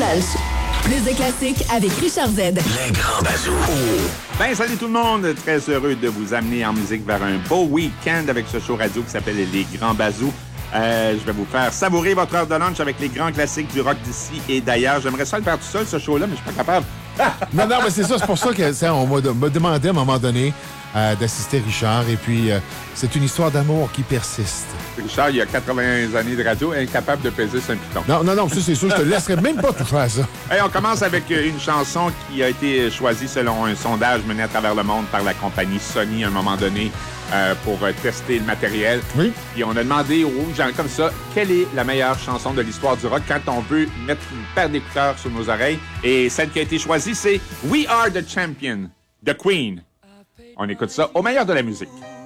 Welsh. Plus de classiques avec Richard Z. Les grands bazous. Ben, salut tout le monde! Très heureux de vous amener en musique vers un beau week-end avec ce show radio qui s'appelle Les Grands Bazous. Je vais vous faire savourer votre heure de lunch avec les grands classiques du rock d'ici et d'ailleurs. J'aimerais ça le faire tout seul, ce show-là, mais je suis pas capable. Non, mais c'est ça. C'est pour ça qu'on m'a demandé à un moment donné d'assister Richard. Et puis, c'est une histoire d'amour qui persiste. Richard, il a 80 années de radio, incapable de peser sur un piton. Non, ça, c'est sûr. Je te laisserai même pas toucher à ça. Hey, on commence avec une chanson qui a été choisie selon un sondage mené à travers le monde par la compagnie Sony à un moment donné pour tester le matériel. Oui. Et on a demandé aux gens comme ça, quelle est la meilleure chanson de l'histoire du rock quand on veut mettre une paire d'écouteurs sur nos oreilles. Et celle qui a été choisie, c'est We Are the Champion, de Queen. On écoute ça au meilleur de la musique.